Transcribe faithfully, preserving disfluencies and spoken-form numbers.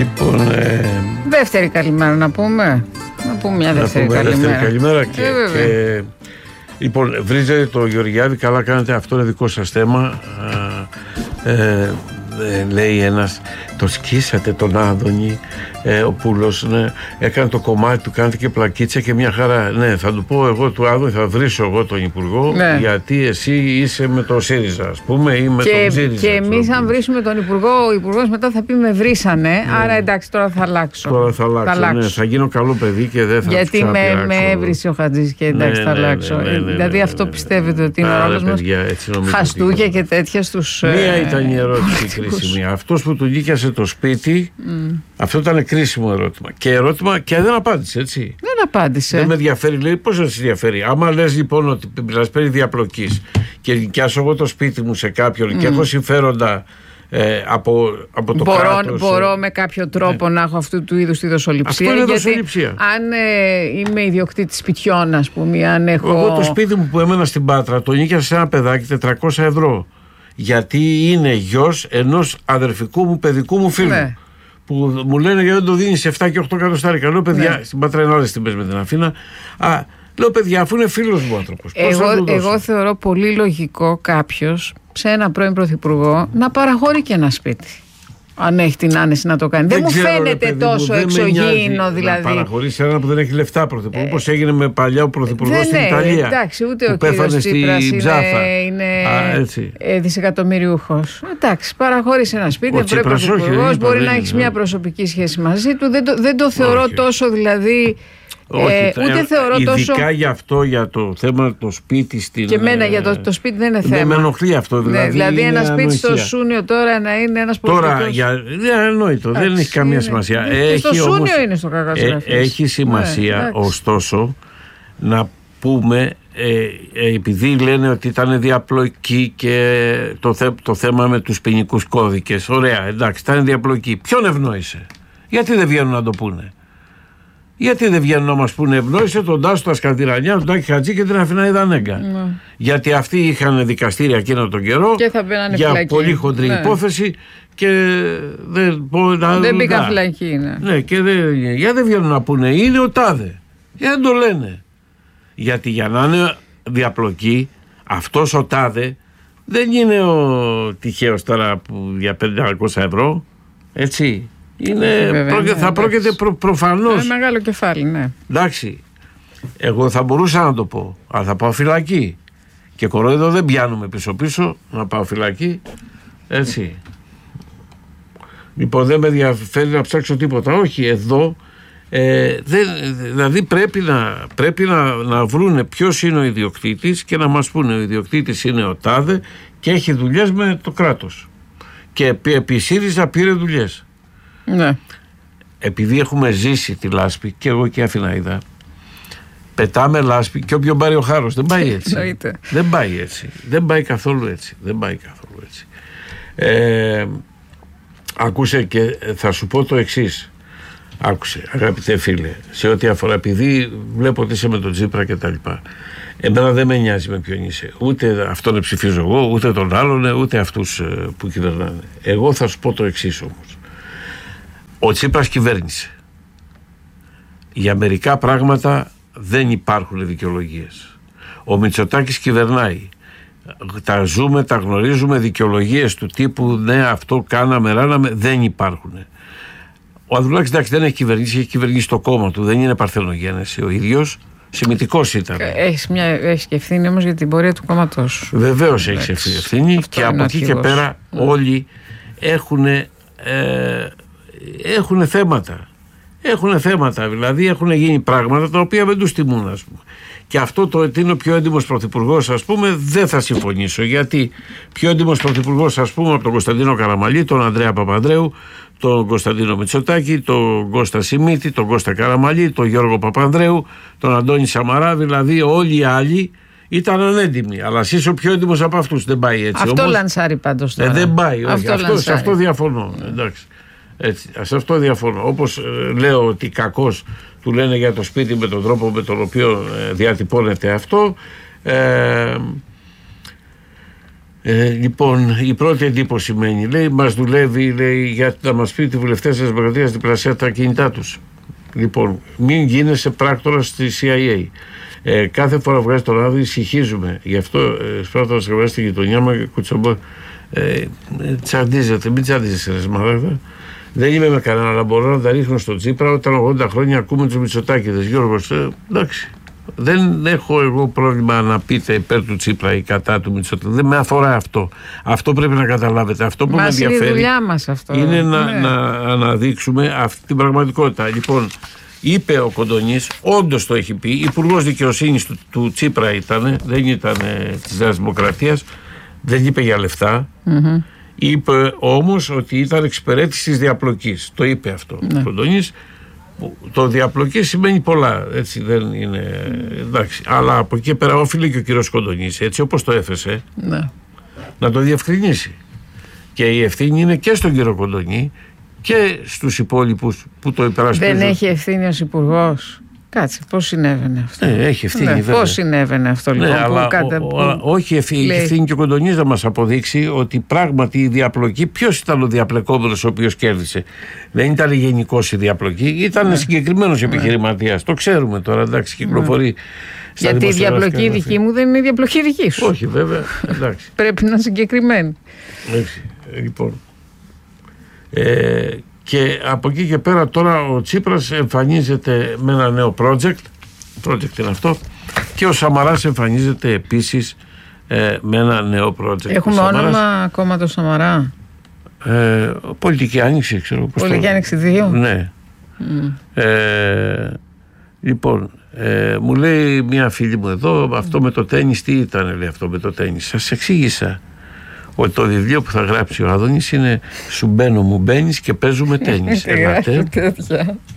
Λοιπόν, ε... δεύτερη καλημέρα να πούμε. Να πούμε μια δεύτερη, να πούμε καλημέρα. δεύτερη καλημέρα. Και, ε, και, λοιπόν, βρίζετε το Γεωργιάδη, καλά κάνετε, αυτό είναι δικό σας θέμα. Ε, ε, ε, λέει ένας, το σκίσατε τον Άδωνη, ε, ο Πούλος, ναι, έκανε το κομμάτι του, κάνετε και πλακίτσα και μια χαρά. Ναι, θα του πω εγώ του Άδωνη, θα βρίσω εγώ τον Υπουργό, ναι, γιατί εσύ είσαι με το ΣΥΡΙΖΑ, ας πούμε, ή με και, τον ΣΥΡΙΖΑ. Και εμείς, αν βρίσουμε τον Υπουργό, ο Υπουργός μετά θα πει με βρίσανε. Ναι. Άρα εντάξει, τώρα θα αλλάξω. Τώρα θα αλλάξω. Θα, ναι, θα γίνω καλό παιδί και δεν θα γιατί τους ξαναπειράξω. Γιατί με, με έβρισε ο Χατζής και εντάξει, ναι, θα ναι, αλλάξω. Ναι, ναι, ναι, ναι, δηλαδή ναι, αυτό ναι, πιστεύετε ότι είναι ο ρόλος μας. Χαστούκια και τέτοια στους. Μία ήταν η ερώτηση κρίσιμη. Αυτός που του νίκιασε το σπίτι, mm. αυτό ήταν κρίσιμο ερώτημα. Και ερώτημα και δεν απάντησε, έτσι. Δεν απάντησε. Δεν με ενδιαφέρει, λέει, πώς δεν σε ενδιαφέρει. Άμα λες λοιπόν ότι μιλάς περί διαπλοκής και νοικιάσω εγώ το σπίτι μου σε κάποιον mm. και έχω συμφέροντα ε, από, από το μπορώ, κράτος. Μπορώ με κάποιο τρόπο ναι. να έχω αυτού του είδους τη δοσοληψία. Αυτό είναι γιατί δοσοληψία. Αν ε, είμαι ιδιοκτήτης σπιτιών, ας πούμε, αν έχω. Εγώ το σπίτι μου που έμενα στην Πάτρα το νίκιασα σε ένα παιδάκι τετρακόσια ευρώ. Γιατί είναι γιος ενός αδερφικού μου παιδικού μου φίλου. Ναι. Που μου λένε γιατί δεν το δίνει σε επτά και οκτώ εκατοστάρικα. Λέω παιδιά, ναι. στην Πάτρα είναι άλλες τιμές με την Αθήνα. Α, λέω παιδιά, αφού είναι φίλος μου άνθρωπος. Εγώ, εγώ θεωρώ πολύ λογικό κάποιος σε ένα πρώην πρωθυπουργό να παραχωρεί και ένα σπίτι. Αν έχει την άνεση να το κάνει. Δεν, δεν μου ξέρω, φαίνεται παιδί, τόσο εξωγήινο δηλαδή. Να παραχωρήσει έναν που δεν έχει λεφτά πρωθυπουργό, όπως ε, έγινε με παλιά ο πρωθυπουργό στην Ιταλία. Εντάξει, ούτε που ο κύριος Τσίπρας είναι, είναι Α, δισεκατομμυριούχος. Εντάξει, παραχώρησε ένα σπίτι, δεν πρέπει πρωθυπουργός, μπορεί να έχει μια προσωπική σχέση μαζί του. Δεν το, δεν το θεωρώ όχι. τόσο δηλαδή. Όχι, ε, ούτε ε, θεωρώ ειδικά τόσο. Ειδικά για αυτό, για το θέμα το σπίτι στην. Και εμένα για το, το σπίτι δεν είναι θέμα. Δεν με ενοχλεί αυτό. Δηλαδή, ναι, δηλαδή ένα σπίτι ανοησία. Στο Σούνιο τώρα να είναι ένας πολιτικός. Τώρα, για, δεν εννοείται, δεν έχει καμία είναι, σημασία. Είναι, έχει, στο Σούνιο όμως, είναι στο Κακαζράφης. Ε, έχει σημασία, ναι, ωστόσο, να πούμε, ε, ε, επειδή λένε ότι ήταν διαπλοκή και το, θε, το θέμα με τους ποινικούς κώδικες. Ωραία, εντάξει, ήταν διαπλοκή. Ποιον ευνόησε? Γιατί δεν βγαίνουν να το πούνε? Γιατί δεν βγαίνουν να μας πούνε ευνόησε τον Τάσο Ασκαντηρανιά, τον Τάκη Χατζή και την Αθηναίδα Νέγκα? Ναι. Γιατί αυτοί είχαν δικαστήρια εκείνο τον καιρό για φυλακή. Πολύ χοντρή ναι. υπόθεση και δεν, δεν μπήκαν φυλακή. Ναι, ναι και δεν, γιατί δεν βγαίνουν να πούνε είναι ο τάδε? Γιατί δεν το λένε? Γιατί για να είναι διαπλοκή αυτός ο τάδε δεν είναι ο τυχαίος τώρα που για πεντακόσια ευρώ, έτσι. Είναι, βέβαια, πρόκειται, ναι, θα πρόκειται προ, προφανώς. Είναι μεγάλο κεφάλι, ναι. Εντάξει. Εγώ θα μπορούσα να το πω, αλλά θα πάω φυλακή. Και κορόιδο δεν πιάνουμε πίσω-πίσω να πάω φυλακή. Έτσι. Λοιπόν, δεν με ενδιαφέρει να ψάξω τίποτα. Όχι, εδώ. Ε, δεν, δηλαδή πρέπει να, πρέπει να, να βρούνε ποιος είναι ο ιδιοκτήτης και να μας πούνε ο ιδιοκτήτης είναι ο τάδε και έχει δουλειές με το κράτος. Και επί ΣΥΡΙΖΑ πήρε δουλειές. Ναι. Επειδή έχουμε ζήσει τη λάσπη και εγώ και η Αθηναίδα, πετάμε λάσπη και όποιον πάρει ο χάρος. Δεν πάει έτσι. δεν πάει έτσι. Δεν πάει καθόλου έτσι. Δεν πάει καθόλου έτσι. Ε, άκουσε και θα σου πω το εξής. Άκουσε, αγαπητέ φίλε, σε ό,τι αφορά, επειδή βλέπω ότι είσαι με τον Τσίπρα και τα λοιπά. Εμένα δεν με νοιάζει με ποιον είσαι. Ούτε αυτόν ψηφίζω εγώ, ούτε τον άλλον, ούτε αυτούς που κυβερνάνε. Εγώ θα σου πω το εξής όμως. Ο Τσίπρας κυβέρνησε. Για μερικά πράγματα δεν υπάρχουν δικαιολογίες. Ο Μητσοτάκης κυβερνάει. Τα ζούμε, τα γνωρίζουμε, δικαιολογίες του τύπου ναι αυτό κάναμε, ράναμε, δεν υπάρχουν. Ο Ανδρουλάκης εντάξει δεν έχει κυβερνήσει, έχει κυβερνήσει το κόμμα του, δεν είναι παρθενογένεση ο ίδιος. Σημητικός ήταν. Έχεις, μια, έχεις και ευθύνη όμως για την πορεία του κόμματός. Βεβαίως έχεις ευθύνη και από εκεί και πέρα mm. όλοι έχουν ε, έχουν θέματα. Έχουν θέματα, δηλαδή έχουν γίνει πράγματα τα οποία δεν τους τιμούν, ας πούμε. Και αυτό το ότι είναι ο πιο έντιμος πρωθυπουργός, ας πούμε, δεν θα συμφωνήσω. Γιατί πιο έντιμος πρωθυπουργός, ας πούμε, από τον Κωνσταντίνο Καραμαλή, τον Ανδρέα Παπανδρέου, τον Κωνσταντίνο Μητσοτάκη, τον Κώστα Σιμίτη, τον Κώστα Καραμαλή, τον Γιώργο Παπανδρέου, τον Αντώνη Σαμαρά, δηλαδή όλοι οι άλλοι ήταν ανέντιμοι. Αλλά εσύ είσαι ο πιο έντιμος από αυτούς. Δεν πάει έτσι. Αυτό όμως, λανσάρει πάντως τώρα. Ε, δεν πάει. Όχι. Αυτό, αυτό, σε αυτό διαφωνώ. Εντάξει. Έτσι, σε αυτό διαφωνώ. Όπως ε, λέω ότι κακώς του λένε για το σπίτι με τον τρόπο με τον οποίο ε, διατυπώνεται αυτό. Ε, Ε, λοιπόν, η πρώτη εντύπωση μένει. Λέει, μας δουλεύει, λέει, για να μας πει ότι οι βουλευτές της Δημοκρατίας διπλασιάσουν τα κινητά τους. Λοιπόν, μην γίνεσαι πράκτορας στη σι άι έι. Ε, κάθε φορά βγάζει τον άδειο, ησυχίζουμε. Γι' αυτό ε, σπράττω να σε βγάζει στη γειτονιά μου, κουτσομπό. Ε, τσαντίζεται, μην τσαντίζεσαι, ρε Σμαράγδα. Δεν είμαι με κανένα, αλλά μπορώ να τα ρίχνω στο Τσίπρα όταν ογδόντα χρόνια ακούμε τους Μητσοτάκηδες. Γιώργος, ε, εντάξει. Δεν έχω εγώ πρόβλημα να πείτε υπέρ του Τσίπρα ή κατά του Μητσοτάκη. Δεν με αφορά αυτό. Αυτό πρέπει να καταλάβετε. Αυτό που μας με ενδιαφέρει είναι η δουλειά μας αυτό. Είναι ναι. να, να αναδείξουμε αυτή την πραγματικότητα. Λοιπόν, είπε ο Κοντονής, όντως το έχει πει, υπουργός δικαιοσύνης του, του Τσίπρα ήταν, δεν ήταν της Νέας Δημοκρατίας, δεν είπε για λεφτά. Mm-hmm. Είπε όμως ότι ήταν εξυπηρέτηση της διαπλοκής. Το είπε αυτό ναι. ο Κοντονής. Το διαπλοκή σημαίνει πολλά, έτσι δεν είναι, εντάξει. Αλλά από εκεί πέρα όφιλε και ο κύριος Κοντονής, έτσι όπως το έθεσε, ναι. να το διευκρινίσει. Και η ευθύνη είναι και στον κύριο Κοντονή και στους υπόλοιπους που το υπερασπίζουν. Δεν έχει ευθύνη ως υπουργός. Κάτσε, πώς συνέβαινε αυτό. Ναι, έχει ευθύνη. Ναι, πώς συνέβαινε αυτό λοιπόν. Ναι, που αλλά κατα... ο, ο, όχι ευθύνη, ευθύνη και ο Κοντονής να μας αποδείξει ότι πράγματι η διαπλοκή, ποιος ήταν ο διαπλεκόμενος ο οποίος κέρδισε. Δεν ήταν γενικός η διαπλοκή, ήταν ναι. συγκεκριμένος επιχειρηματίας. Ναι. Το ξέρουμε τώρα, εντάξει, κυκλοφορεί. Ναι. Γιατί η διαπλοκή δική μου δεν είναι η διαπλοκή δική σου. Όχι, βέβαια. Εντάξει. Πρέπει να είναι συγκεκριμένη. Έτσι, λοιπόν. Ε, και από εκεί και πέρα τώρα ο Τσίπρας εμφανίζεται με ένα νέο project, project είναι αυτό, και ο Σαμαράς εμφανίζεται επίσης ε, με ένα νέο project. Έχουμε Σαμαράς, όνομα ακόμα το Σαμαρά. Ε, πολιτική άνοιξη, ξέρω. Πολιτική άνοιξη δύο. Ναι. Mm. Ε, λοιπόν, ε, μου λέει μια φίλη μου εδώ, αυτό με το τένις, τι ήταν, λέει αυτό με το τένις. Σας εξήγησα ότι το βιβλίο που θα γράψει ο Άδωνης είναι «Σου μπαίνω, μου μπαίνεις και παίζουμε τένις». Ελάτε.